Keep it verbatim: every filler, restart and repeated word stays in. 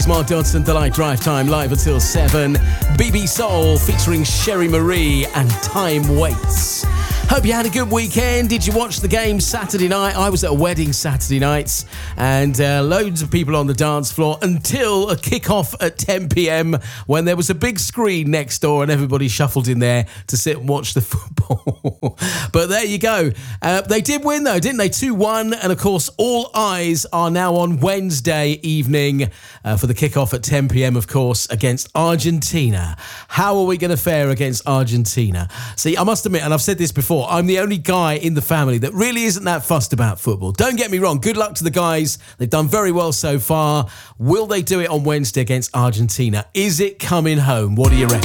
Mark Dodson, Delight Drive Time, live until seven. B B Soul featuring Sherry Marie and Time Waits. Hope you had a good weekend. Did you watch the game Saturday night? I was at a wedding Saturday night, and uh, loads of people on the dance floor until a kick-off at ten p.m. when there was a big screen next door and everybody shuffled in there to sit and watch the football. But there you go. Uh, they did win though, didn't they? two one, and of course all eyes are now on Wednesday evening uh, for the kick-off at ten p.m, of course, against Argentina. How are we going to fare against Argentina? See, I must admit, and I've said this before, I'm the only guy in the family that really isn't that fussed about football. Don't get me wrong. Good luck to the guys. They've done very well so far. Will they do it on Wednesday against Argentina? Is it coming home? What do you reckon?